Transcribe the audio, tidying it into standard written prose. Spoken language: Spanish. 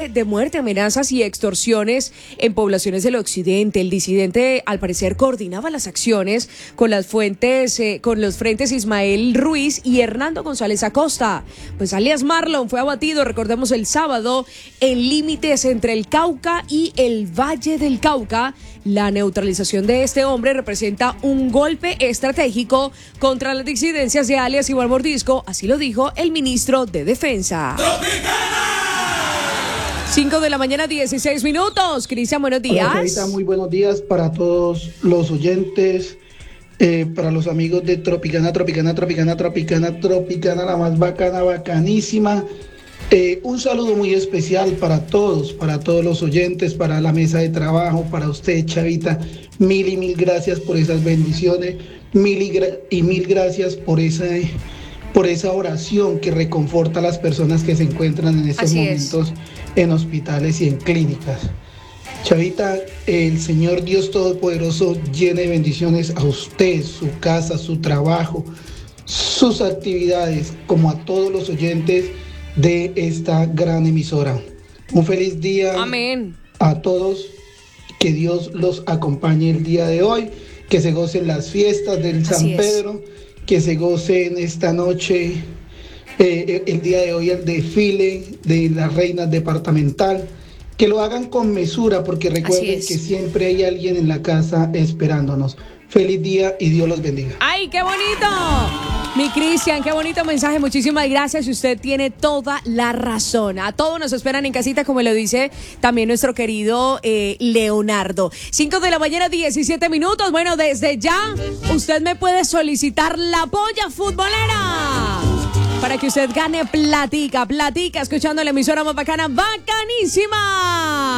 de muerte, amenazas y extorsiones en poblaciones del occidente. El disidente, al parecer, coordinaba las acciones con los frentes Ismael Ruiz y Hernando González Acosta. Pues alias Marlon fue abatido, recordemos, el sábado en límites entre el Cauca y el Valle del Cauca. La neutralización de este hombre representa un golpe estratégico contra las disidencias de alias Iván Mordisco, así lo dijo el ministro de Defensa. 5 de la mañana, 16 minutos. Cristian, buenos días. Hola, Clarita, muy buenos días para todos los oyentes, para los amigos de Tropicana, la más bacana, bacanísima. Un saludo muy especial para todos los oyentes, para la mesa de trabajo, para usted, Chavita. Mil y mil gracias por esas bendiciones, mil gracias por esa oración que reconforta a las personas que se encuentran en estos momentos en hospitales y en clínicas. Chavita, el Señor Dios Todopoderoso llene de bendiciones a usted, su casa, su trabajo, sus actividades, como a todos los oyentes de esta gran emisora. Un feliz día. Amén. A todos, que Dios los acompañe el día de hoy, que se gocen las fiestas del San Pedro, que se gocen esta noche, el día de hoy, el desfile de las reinas departamental, que lo hagan con mesura, porque recuerden que siempre hay alguien en la casa esperándonos. Feliz día y Dios los bendiga. ¡Ay, qué bonito! Mi Cristian, qué bonito mensaje, muchísimas gracias, y usted tiene toda la razón. A todos nos esperan en casita, como lo dice también nuestro querido Leonardo. 5 de la mañana, 17 minutos. Bueno, desde ya usted me puede solicitar la polla futbolera para que usted gane platica, escuchando la emisora más bacana, bacanísima.